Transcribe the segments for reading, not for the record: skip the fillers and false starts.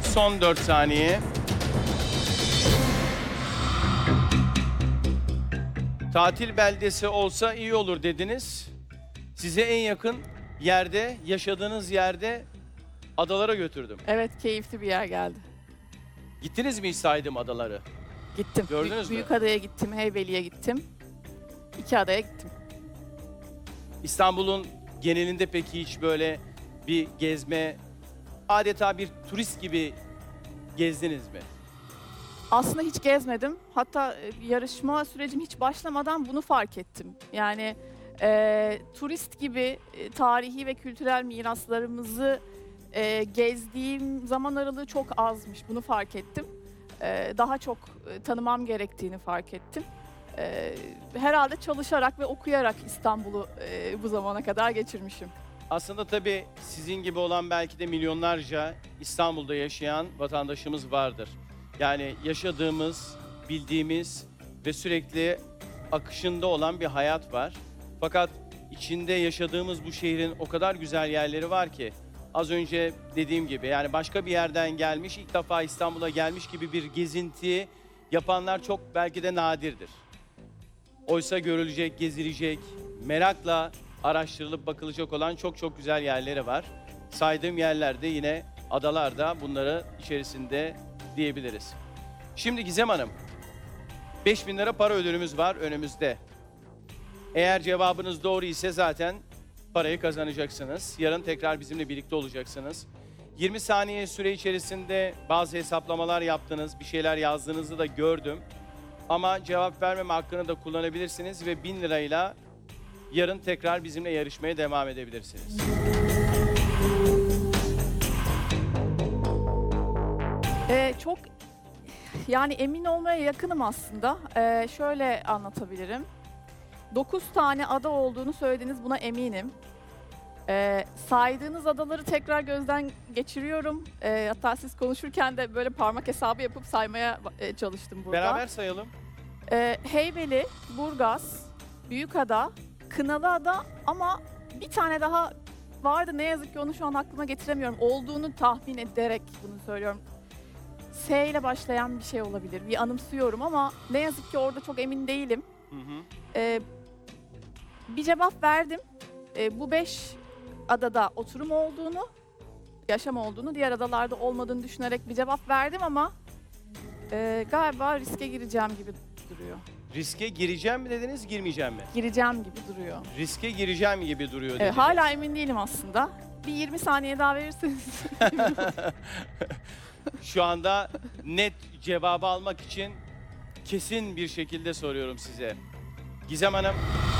Son 4 saniye. Tatil beldesi olsa iyi olur dediniz. Size en yakın yerde, yaşadığınız yerde adalara götürdüm. Evet, keyifli bir yer geldi. Gittiniz mi hiç saydığım adaları? Gittim. Gördünüz mü? Büyükada'ya gittim, Heybeli'ye gittim. 2 adaya gittim. İstanbul'un genelinde peki hiç böyle bir gezme, adeta bir turist gibi gezdiniz mi? Aslında hiç gezmedim. Hatta yarışma sürecim hiç başlamadan bunu fark ettim. Yani turist gibi tarihi ve kültürel miraslarımızı gezdiğim zaman aralığı çok azmış. Bunu fark ettim. Daha çok tanımam gerektiğini fark ettim. Herhalde çalışarak ve okuyarak İstanbul'u bu zamana kadar geçirmişim. Aslında tabii sizin gibi olan belki de milyonlarca İstanbul'da yaşayan vatandaşımız vardır. Yani yaşadığımız, bildiğimiz ve sürekli akışında olan bir hayat var. Fakat içinde yaşadığımız bu şehrin o kadar güzel yerleri var ki az önce dediğim gibi yani başka bir yerden gelmiş, ilk defa İstanbul'a gelmiş gibi bir gezinti yapanlar çok belki de nadirdir. Oysa görülecek, gezilecek, merakla araştırılıp bakılacak olan çok çok güzel yerleri var. Saydığım yerlerde yine adalarda bunları içerisinde diyebiliriz. Şimdi Gizem Hanım, 5.000 lira para ödülümüz var önümüzde. Eğer cevabınız doğru ise zaten parayı kazanacaksınız. Yarın tekrar bizimle birlikte olacaksınız. 20 saniye süre içerisinde bazı hesaplamalar yaptınız, bir şeyler yazdığınızı da gördüm. Ama cevap vermeme hakkını da kullanabilirsiniz ve 1.000 lirayla yarın tekrar bizimle yarışmaya devam edebilirsiniz. Çok yani emin olmaya yakınım aslında. Şöyle anlatabilirim. 9 tane ada olduğunu söylediniz, buna eminim. Saydığınız adaları tekrar gözden geçiriyorum. Hatta siz konuşurken de böyle parmak hesabı yapıp saymaya çalıştım burada. Beraber sayalım. Heybeli, Burgaz, Büyükada, Kınalıada ama bir tane daha vardı. Ne yazık ki onu şu an aklıma getiremiyorum. Olduğunu tahmin ederek bunu söylüyorum. S ile başlayan bir şey olabilir. Bir anımsıyorum ama ne yazık ki orada çok emin değilim. Hı hı. Bir cevap verdim. Bu 5 adada oturum olduğunu, yaşam olduğunu, diğer adalarda olmadığını düşünerek bir cevap verdim ama galiba riske gireceğim gibi duruyor. Riske gireceğim mi dediniz, girmeyeceğim mi? Gireceğim gibi duruyor. Riske gireceğim gibi duruyor dediniz. Hala emin değilim aslında. Bir 20 saniye daha verirseniz. Şu anda net cevabı almak için kesin bir şekilde soruyorum size. Gizem Hanım.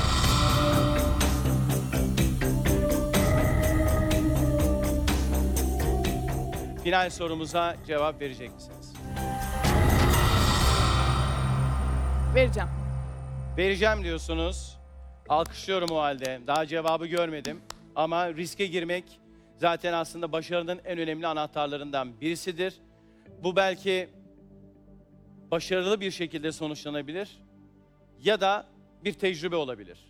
Final sorumuza cevap verecek misiniz? Vereceğim. Vereceğim diyorsunuz. Alkışlıyorum o halde. Daha cevabı görmedim. Ama riske girmek zaten aslında başarının en önemli anahtarlarından birisidir. Bu belki başarılı bir şekilde sonuçlanabilir ya da bir tecrübe olabilir.